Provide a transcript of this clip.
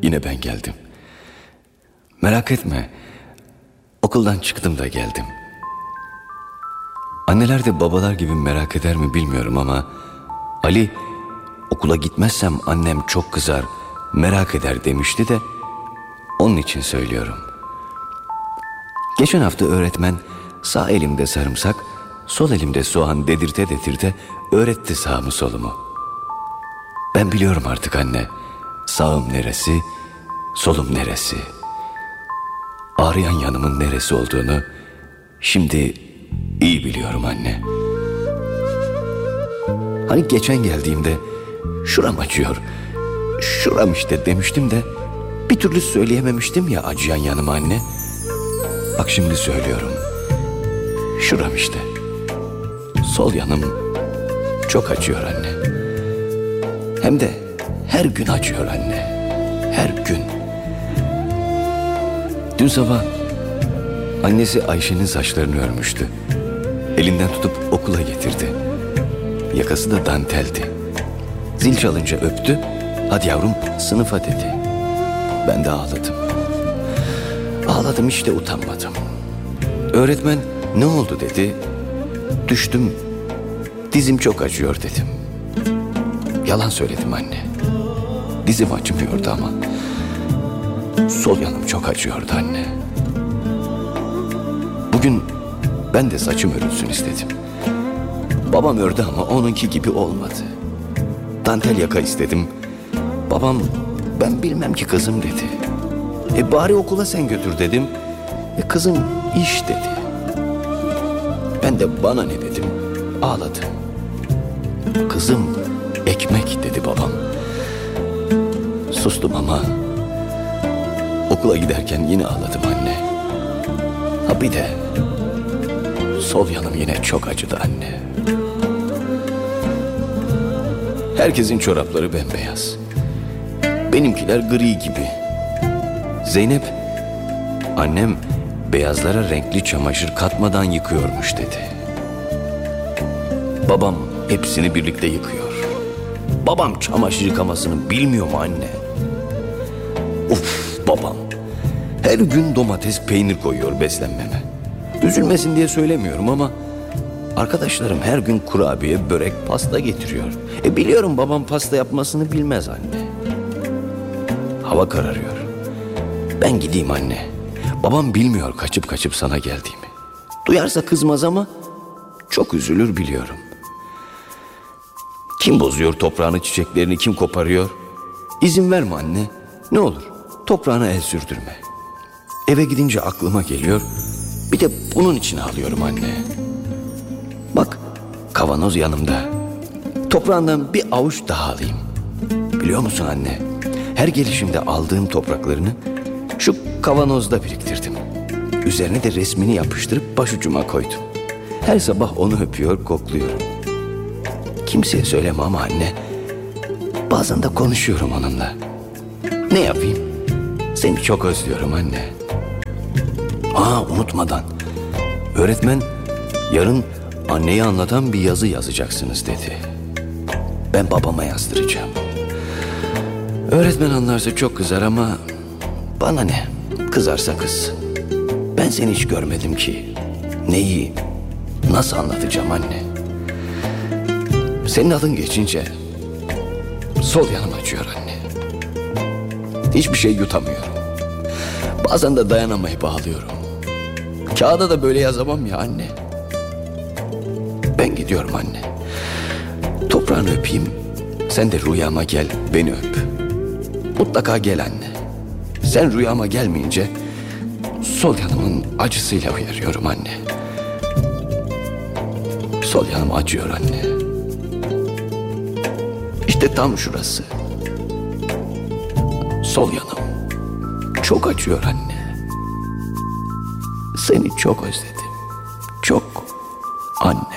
yine ben geldim. Merak etme, okuldan çıktım da geldim. Anneler de babalar gibi merak eder mi bilmiyorum ama Ali, okula gitmezsem annem çok kızar, merak eder demişti de onun için söylüyorum. Geçen hafta öğretmen sağ elimde sarımsak, sol elimde soğan dedirte dedirte öğretti sağımı solumu. Ben biliyorum artık anne, sağım neresi, solum neresi. Ağrıyan yanımın neresi olduğunu şimdi iyi biliyorum anne. Hani geçen geldiğimde şuram acıyor, şuram işte demiştim de bir türlü söyleyememiştim ya acıyan yanıma anne. Bak şimdi söylüyorum. Şuram işte. Sol yanım çok acıyor anne. Hem de her gün acıyor anne. Her gün. Dün sabah annesi Ayşe'nin saçlarını örmüştü. Elinden tutup okula getirdi. Yakası da danteldi. Zil çalınca öptü. Hadi yavrum sınıfa dedi. Ben de ağladım. Ağladım işte, utanmadım. Öğretmen ne oldu dedi. Düştüm. Dizim çok acıyor dedim. Yalan söyledim anne. Dizim acımıyordu ama sol yanım çok acıyordu anne. Bugün ben de saçım örülsün istedim. Babam ördü ama onunki gibi olmadı. Dantel yaka istedim. Babam ben bilmem ki kızım dedi. Bari okula sen götür dedim. Kızım iş dedi. Ben de bana ne dedim, ağladım. Kızım ekmek dedi babam. Sustum ama okula giderken yine ağladım anne. Ha bir de sol yanım yine çok acıdı anne. Herkesin çorapları bembeyaz. Benimkiler gri gibi. Zeynep, annem beyazlara renkli çamaşır katmadan yıkıyormuş dedi. Babam hepsini birlikte yıkıyor. Babam çamaşır yıkamasını bilmiyor mu anne? Of, babam her gün domates peynir koyuyor beslenmeme. Üzülmesin diye söylemiyorum ama arkadaşlarım her gün kurabiye, börek, pasta getiriyor. Biliyorum babam pasta yapmasını bilmez anne. Hava kararıyor. Ben gideyim anne. Babam bilmiyor kaçıp kaçıp sana geldiğimi. Duyarsa kızmaz ama çok üzülür biliyorum. Kim bozuyor toprağını, çiçeklerini kim koparıyor? İzin verme anne. Ne olur toprağına el sürdürme. Eve gidince aklıma geliyor. Bir de bunun için ağlıyorum anne. Bak kavanoz yanımda. Toprağından bir avuç daha alayım. Biliyor musun anne? Her gelişimde aldığım topraklarını şu kavanozda biriktirdim. Üzerine de resmini yapıştırıp başucuma koydum. Her sabah onu öpüyor, kokluyorum. Kimseye söyleme ama anne. Bazen de konuşuyorum onunla. Ne yapayım? Seni çok özlüyorum anne. Unutmadan. Öğretmen yarın anneyi anlatan bir yazı yazacaksınız dedi. Ben babama yazdıracağım. Öğretmen anlarsa çok kızar ama bana ne? Kızarsa kızsın. Ben seni hiç görmedim ki. Neyi, nasıl anlatacağım anne? Senin adın geçince sol yanım acıyor anne. Hiçbir şey yutamıyorum. Bazen de dayanamayıp ağlıyorum. Kağıda da böyle yazamam ya anne. Ben gidiyorum anne. Toprağını öpeyim. Sen de rüyama gel, beni öp. Mutlaka gel anne. Sen rüyama gelmeyince sol yanımın acısıyla uyarıyorum anne. Sol yanım acıyor anne. İşte tam şurası. Sol yanım çok acıyor anne. Seni çok özledim. Çok anne.